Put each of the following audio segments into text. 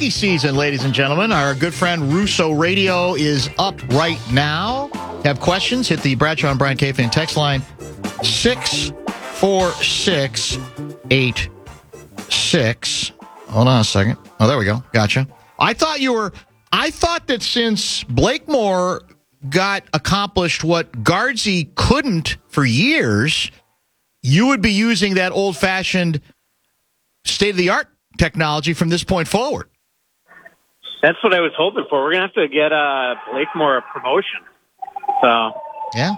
hockey season, ladies and gentlemen. Our good friend Russo Radio is up right now. Have questions? Hit the Bradshaw and Brian K. Fan text line 64686. Hold on a second. Oh, there we go. Gotcha. I thought that since Blakemore got accomplished what Guardsy couldn't for years, you would be using that old-fashioned state-of-the-art technology from this point forward. That's what I was hoping for. We're going to have to get Blakemore a promotion. So, yeah.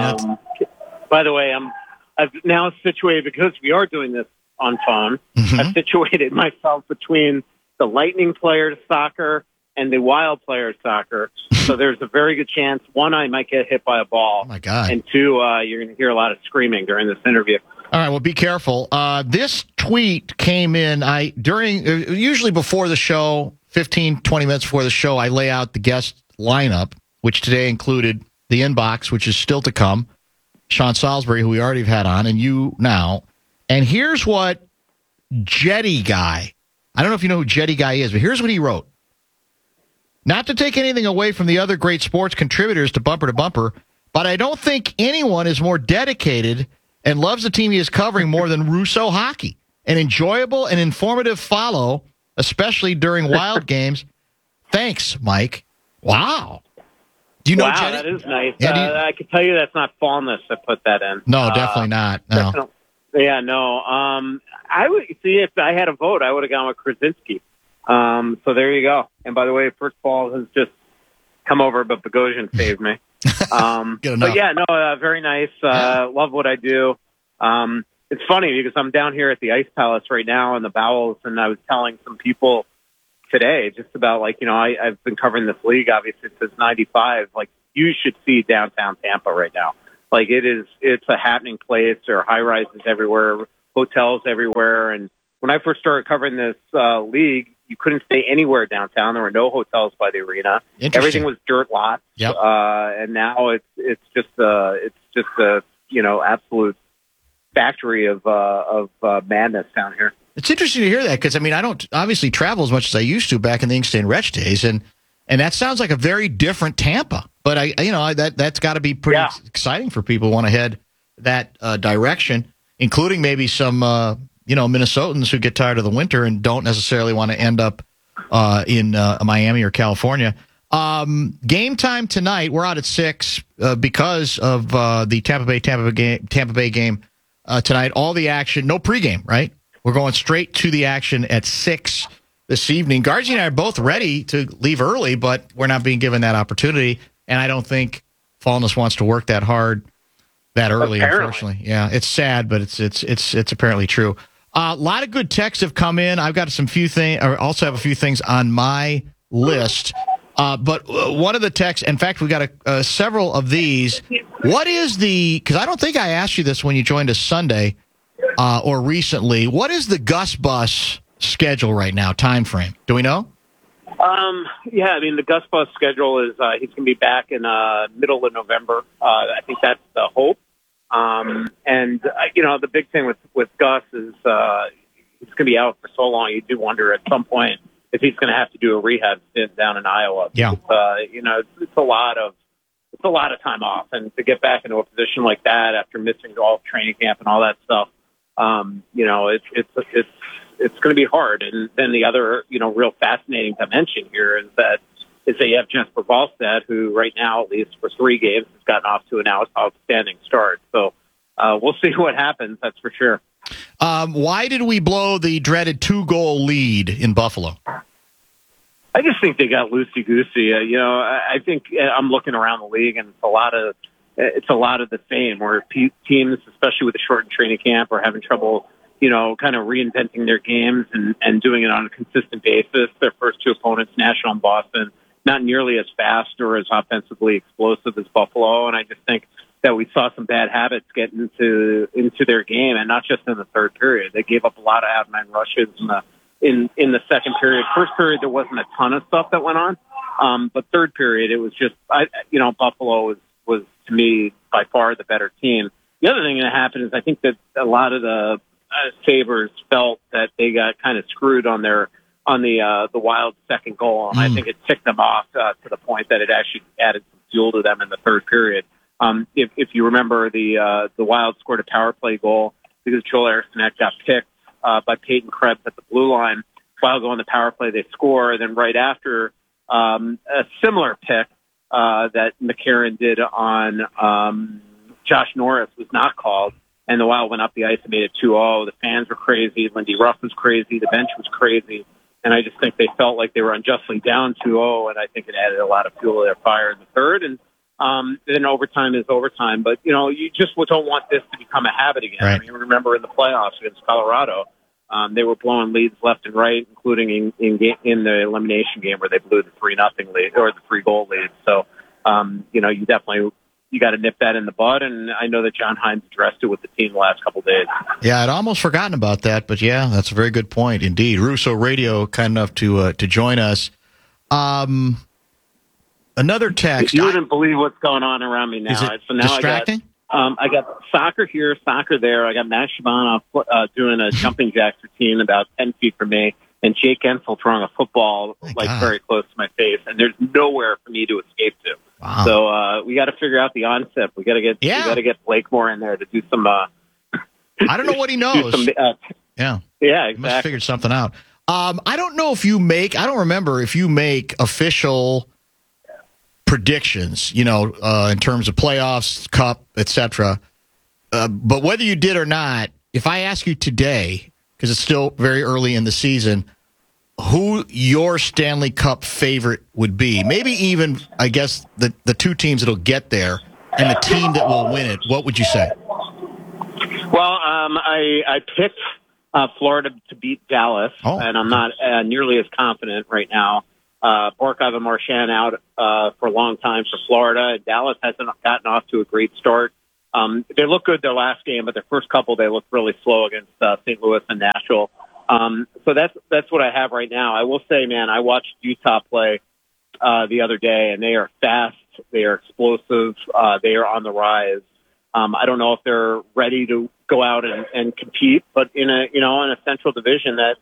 By the way, I've now situated, because we are doing this on phone, I've situated myself between the Lightning players' soccer and the Wild players' soccer. So there's a very good chance, one, I might get hit by a ball. Oh, my God. And two, you're going to hear a lot of screaming during this interview. All right, well, be careful. This tweet came in usually before the show, 15, 20 minutes before the show, I lay out the guest lineup, which today included the inbox, which is still to come, Sean Salisbury, who we already have had on, and you now. And here's what Jetty Guy, I don't know if you know who Jetty Guy is, but here's what he wrote. Not to take anything away from the other great sports contributors to Bumper, but I don't think anyone is more dedicated and loves the team he is covering more than Russo Hockey. An enjoyable and informative follow, especially during Wild games. Thanks, Mike. Wow. Do you know Jetty? That is nice. Yeah, I can tell you that's not fallness that put that in. No, definitely not. No. Yeah, no. I would see if I had a vote, I would have gone with Krasinski. So there you go. And by the way, first ball has just come over, but Bogosian saved me. But yeah, no, very nice. Love what I do. It's funny because I'm down here at the Ice Palace right now in the bowels, and I was telling some people today just about, like, you know, I've been covering this league obviously since '95. Like, you should see downtown Tampa right now. Like, it's a happening place. There are high rises everywhere, hotels everywhere. And when I first started covering this league, you couldn't stay anywhere downtown. There were no hotels by the arena. Everything was dirt lots. Yep. And now it's just a absolute factory of madness down here. It's interesting to hear that because, I mean, I don't obviously travel as much as I used to back in the Inkster and Wretch days, and that sounds like a very different Tampa. But that's got to be pretty exciting for people who want to head that direction, including maybe some Minnesotans who get tired of the winter and don't necessarily want to end up in Miami or California. Game time tonight. We're out at 6 because of the Tampa Bay game tonight. All the action, no pregame, right? We're going straight to the action at 6 this evening. Guardsy and I are both ready to leave early, but we're not being given that opportunity. And I don't think Fallness wants to work that hard that early, unfortunately. Yeah, it's sad, but it's apparently true. A lot of good texts have come in. I've got also have a few things on my list. But one of the texts, in fact, we got several of these. What is because I don't think I asked you this when you joined us Sunday or recently. What is the Gus Bus schedule right now, time frame? Do we know? Yeah, I mean, the Gus Bus schedule is he's going to be back in middle of November. I think that's the hope. The big thing with Gus is he's going to be out for so long. You do wonder at some point if he's going to have to do a rehab stint down in Iowa. Yeah. It's a lot of time off, and to get back into a position like that after missing all of training camp and all that stuff, it's going to be hard. And then the other, real fascinating dimension here is that you have Jesper Wallstedt, who right now, at least for 3 games, has gotten off to an outstanding start. So we'll see what happens. That's for sure. Why did we blow the dreaded 2-goal lead in Buffalo? I just think they got loosey-goosey. I think I'm looking around the league, and it's a lot of the same, where teams, especially with a shortened training camp, are having trouble, kind of reinventing their games and doing it on a consistent basis. Their first 2 opponents, Nashville and Boston, not nearly as fast or as offensively explosive as Buffalo. And I just think that we saw some bad habits get into their game, and not just in the third period. They gave up a lot of out-man rushes in the second period. First period, there wasn't a ton of stuff that went on. But third period, it was just, Buffalo was to me by far the better team. The other thing that happened is I think that a lot of the Sabres felt that they got kind of screwed on their on the Wild's second goal, and I think it ticked them off to the point that it actually added some fuel to them in the third period. If you remember, the Wild scored a power play goal because Joel Eriksson got picked by Peyton Krebs at the blue line. Wild go on the power play, they score, and then right after a similar pick that McCarron did on Josh Norris was not called, and the Wild went up the ice and made it 2-0. The fans were crazy. Lindy Ruff was crazy. The bench was crazy. And I just think they felt like they were unjustly down 2-0, and I think it added a lot of fuel to their fire in the third. And then overtime is overtime. But, you just don't want this to become a habit again. Right. I mean, remember in the playoffs against Colorado, they were blowing leads left and right, including in the elimination game where they blew the 3-0 lead or the 3-goal lead. So, you got to nip that in the bud, and I know that John Hines addressed it with the team the last couple of days. Yeah, I'd almost forgotten about that, but yeah, that's a very good point indeed. Russo Radio, kind enough to join us. Another text. You wouldn't believe what's going on around me now. Is it so now distracting? I got soccer here, soccer there. I got Matt Shabanov doing a jumping jacks routine about 10 feet from me, and Jake Gensel throwing a football very close to my face, and there's nowhere for me to escape to. Wow. So we got to figure out the onset. We got to get Blakemore in there to do some. I don't know what he knows. Yeah, exactly. He must have figured something out. I don't know if you make. I don't remember if you make official predictions. In terms of playoffs, cup, etc. But whether you did or not, if I ask you today, because it's still very early in the season, who your Stanley Cup favorite would be? Maybe even, I guess, the two teams that'll get there and the team that will win it. What would you say? Well, I picked Florida to beat Dallas, and I'm not nearly as confident right now. Barkov and Marchand out for a long time for Florida. Dallas hasn't gotten off to a great start. They looked good their last game, but their first couple they looked really slow against St. Louis and Nashville. So that's what I have right now. I will say, man, I watched Utah play the other day, and they are fast, they are explosive, they are on the rise. I don't know if they're ready to go out and compete, but in a central division that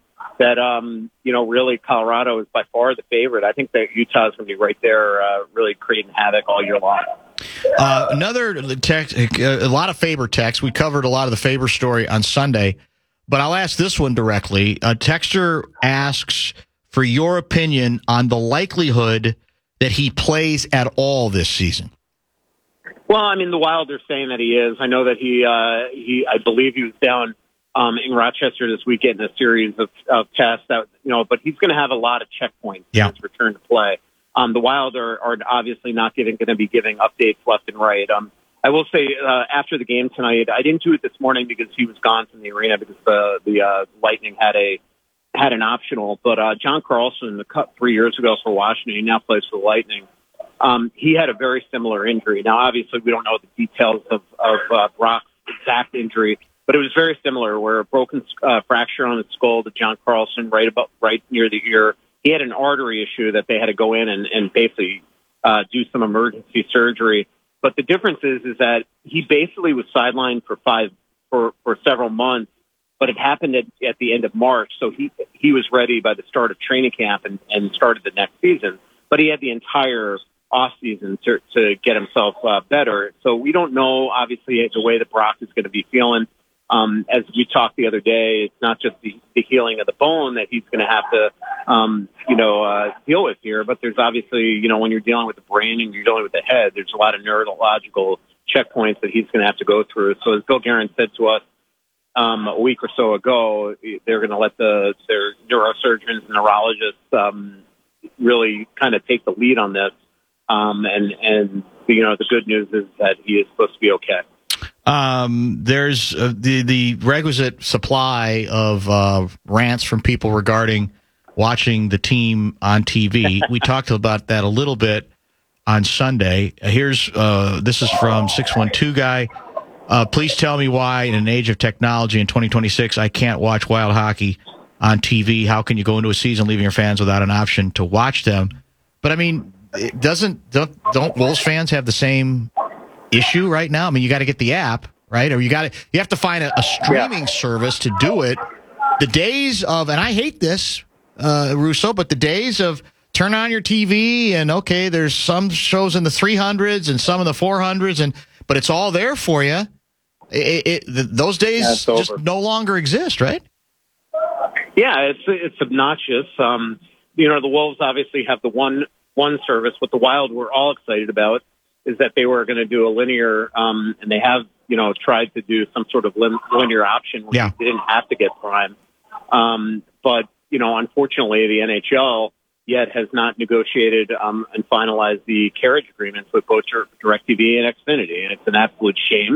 really Colorado is by far the favorite. I think that Utah is going to be right there, really creating havoc all year long. Another text, a lot of Faber text. We covered a lot of the Faber story on Sunday. But I'll ask this one directly. A texter asks for your opinion on the likelihood that he plays at all this season. Well, I mean, the Wild are saying that he is. I know that I believe he was down in Rochester this week getting a series of tests that, but he's going to have a lot of checkpoints in his return to play. The Wild are obviously not going to be giving updates left and right. I will say after the game tonight, I didn't do it this morning because he was gone from the arena because the Lightning had an optional. But John Carlson, the cut 3 years ago for Washington, he now plays for the Lightning. He had a very similar injury. Now, obviously, we don't know the details of Brock's exact injury, but it was very similar, where a broken fracture on his skull to John Carlson right near the ear. He had an artery issue that they had to go in and basically do some emergency surgery. But the difference is that he basically was sidelined for several months, but it happened at the end of March. So he was ready by the start of training camp and started the next season. But he had the entire off season to get himself better. So we don't know, obviously, the way that Brock is going to be feeling. As we talked the other day, it's not just the healing of the bone that he's going to have to, deal with here, but there's obviously, when you're dealing with the brain and you're dealing with the head, there's a lot of neurological checkpoints that he's going to have to go through. So as Bill Guerin said to us a week or so ago, they're going to let their neurosurgeons and neurologists really kind of take the lead on this. And the good news is that he is supposed to be okay. There's the requisite supply of rants from people regarding watching the team on TV. We talked about that a little bit on Sunday. Here's this is from 612 guy. Please tell me why, in an age of technology in 2026, I can't watch Wild hockey on TV. How can you go into a season leaving your fans without an option to watch them? But I mean, don't Wolves fans have the same issue right now? I mean, you got to get the app, right? Or you have to find a streaming service to do it. The days of, and I hate this, Russo, but the days of turn on your TV and, okay, there's some shows in the 300s and some in the 400s, but it's all there for you. Those days just no longer exist, right? Yeah, it's obnoxious. The Wolves obviously have the one service. What the Wild were all excited about is that they were going to do a linear, and they have, tried to do some sort of linear option where they didn't have to get Prime. But, unfortunately, the NHL yet has not negotiated and finalized the carriage agreements with both DirecTV and Xfinity, and it's an absolute shame.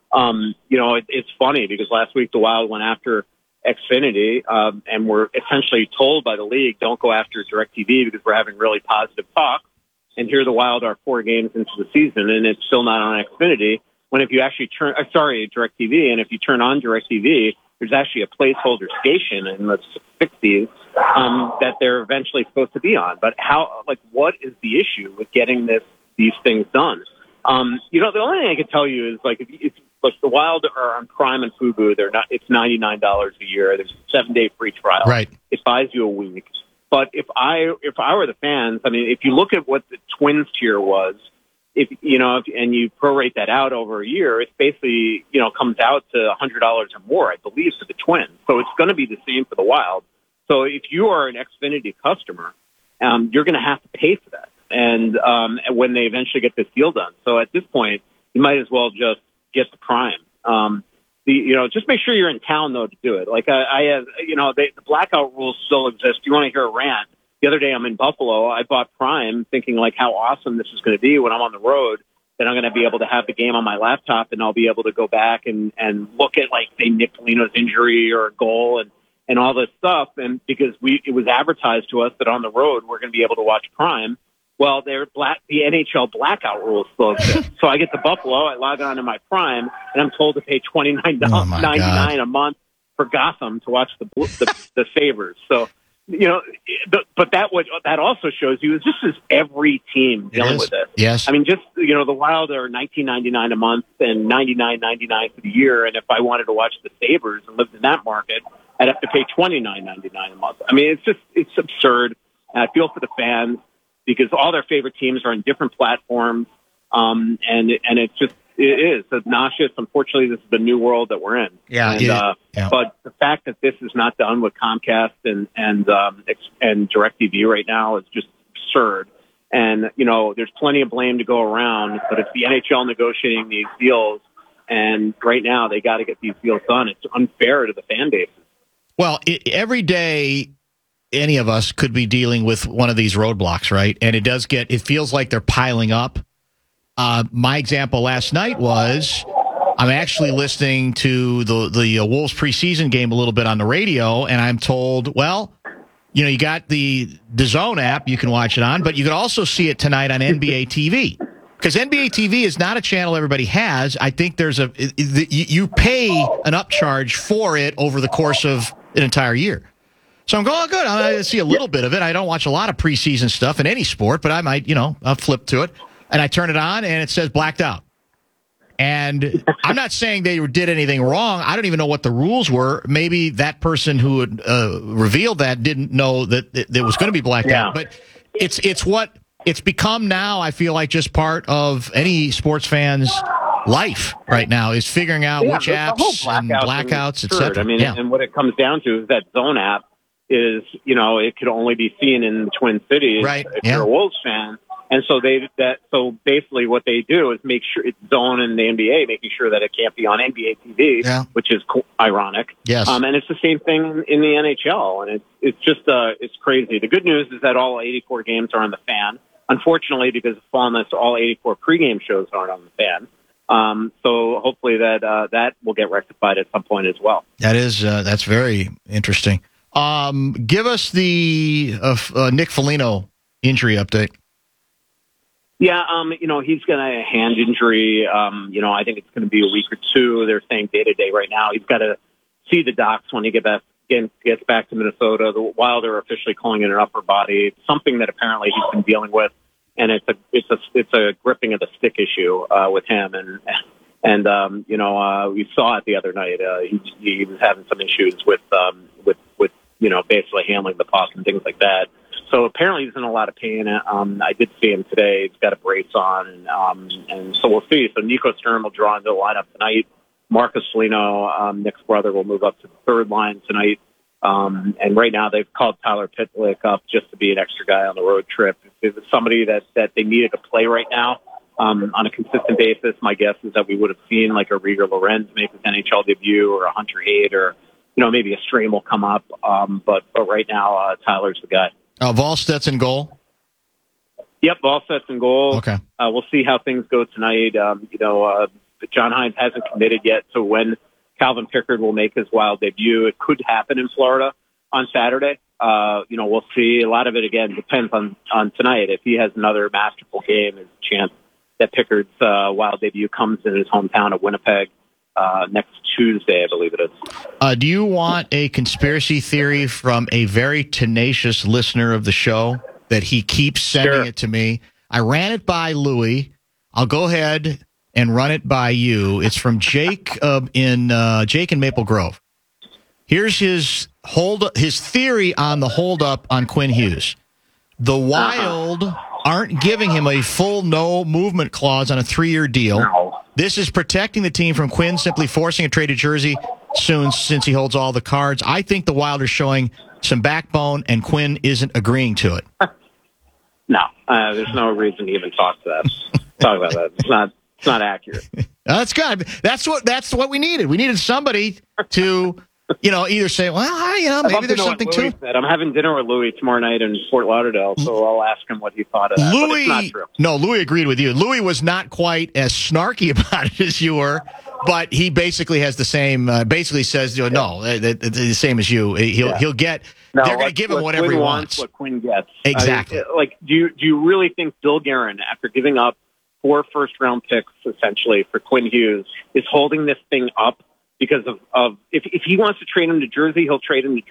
It's funny because last week the Wild went after Xfinity and were essentially told by the league, don't go after DirecTV because we're having really positive talks. And here the Wild are 4 games into the season, and it's still not on Xfinity. When if you actually DirecTV, and if you turn on DirecTV, there's actually a placeholder station in the 60s that they're eventually supposed to be on. But what is the issue with getting these things done? The only thing I can tell you is if the Wild are on Prime and Fubo, it's $99 a year. There's a 7-day free trial. Right. It buys you a week. But if I were the fans, I mean, if you look at what the Twins tier was, and you prorate that out over a year, it basically, comes out to $100 or more, I believe, for the Twins. So it's going to be the same for the Wild. So if you are an Xfinity customer, you're going to have to pay for that. And when they eventually get this deal done. So at this point, you might as well just get the Prime. Just make sure you're in town though to do it. Like the blackout rules still exist. You want to hear a rant? The other day I'm in Buffalo. I bought Prime thinking how awesome this is going to be when I'm on the road. Then I'm going to be able to have the game on my laptop and I'll be able to go back and look at say Nick Foligno's injury or a goal and all this stuff. And because it was advertised to us that on the road we're going to be able to watch Prime. Well, the NHL blackout rules still exist. So I get to Buffalo, I log on to my Prime, and I'm told to pay $29.99 a month for Gotham to watch the Sabres. So, but that also shows you is this is every team dealing with it. Yes. I mean, the Wild are $19.99 a month and $99.99 for the year. And if I wanted to watch the Sabres and lived in that market, I'd have to pay $29.99 a month. I mean, it's absurd. And I feel for the fans, because all their favorite teams are on different platforms, and it is obnoxious. Unfortunately, this is the new world that we're in. Yeah. But the fact that this is not done with Comcast and DirecTV right now is just absurd. And there's plenty of blame to go around, but it's the NHL negotiating these deals, and right now they got to get these deals done. It's unfair to the fan bases. Well, every day, any of us could be dealing with one of these roadblocks, right? And it feels like they're piling up. My example last night was I'm actually listening to the Wolves preseason game a little bit on the radio, and I'm told, well, you got the DAZN app you can watch it on, but you can also see it tonight on NBA TV. Because NBA TV is not a channel everybody has. I think you pay an upcharge for it over the course of an entire year. So I'm going, oh, good. I see a little bit of it. I don't watch a lot of preseason stuff in any sport, but I might, I'll flip to it. And I turn it on, and it says blacked out. And I'm not saying they did anything wrong. I don't even know what the rules were. Maybe that person who had revealed that didn't know that it was going to be blacked out. But it's become now, I feel like, just part of any sports fan's life right now is figuring out which apps and blackouts, et cetera. I mean, and what it comes down to is that DAZN app is, it could only be seen in the Twin Cities if you're a Wolves fan. And so so basically what they do is make sure it's DAZN and the NBA, making sure that it can't be on NBA TV, which is ironic. Yes. And it's the same thing in the NHL. And it's just, it's crazy. The good news is that all 84 games are on the Fan. Unfortunately, because of Fallness, all 84 pregame shows aren't on the Fan. So hopefully that will get rectified at some point as well. That's very interesting. Give us the Nick Foligno injury update. Yeah, he's got a hand injury. I think it's going to be a week or two. They're saying day to day right now. He's got to see the docs when he gets back to Minnesota. The Wild are officially calling it an upper body. It's something that apparently he's been dealing with, and it's a gripping of the stick issue with him. And we saw it the other night. He was having some issues with basically handling the puck and things like that. So apparently he's in a lot of pain. I did see him today. He's got a brace on, and so we'll see. So Nico Sturm will draw into the lineup tonight. Marcus Foligno, Nick's brother, will move up to the third line tonight. And right now they've called Tyler Pitlick up just to be an extra guy on the road trip. If it's somebody that they needed to play right now on a consistent basis, my guess is that we would have seen like a Rieger Lorenz make his NHL debut, or a Hunter Hayes, or maybe a Strain will come up. But right now Tyler's the guy. Wallstedt's in goal? Yep, Wallstedt's in goal. Okay. We'll see how things go tonight. John Hines hasn't committed yet to when Calvin Pickard will make his Wild debut. It could happen in Florida on Saturday. We'll see. A lot of it, again, depends on tonight. If he has another masterful game, there's a chance that Pickard's Wild debut comes in his hometown of Winnipeg next Tuesday, I believe it is. Do you want a conspiracy theory from a very tenacious listener of the show that he keeps sending it to me? I ran it by Louie. I'll go ahead and run it by you. It's from Jake in Maple Grove. Here's his theory on the holdup on Quinn Hughes. The Wild aren't giving him a full no movement clause on a 3-year deal. No. This is protecting the team from Quinn simply forcing a trade to Jersey soon, since he holds all the cards. I think the Wild are showing some backbone, and Quinn isn't agreeing to it. No, there's no reason to even talk about that. It's not accurate. That's good. That's what we needed. We needed somebody to, either say, well, maybe there's something to it. I'm having dinner with Louis tomorrow night in Fort Lauderdale, so I'll ask him what he thought of that. But it's not true. No, Louis agreed with you. Louis was not quite as snarky about it as you were, but he basically has the same. Basically says, no, the same as you. He'll get. No, they're going to give him whatever he wants. What Quinn gets. Exactly. Do you really think Bill Guerin, after giving up 4 first-round picks essentially for Quinn Hughes, is holding this thing up because of if he wants to trade him to Jersey, he'll trade him to